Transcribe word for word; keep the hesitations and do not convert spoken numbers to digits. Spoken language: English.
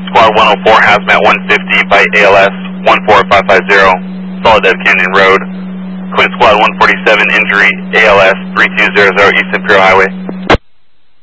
Squad one oh four, Hazmat one fifty by A L S one four five five zero, Soledad Canyon Road. Quint Squad one forty-seven, injury A L S three two zero zero, East Imperial Highway.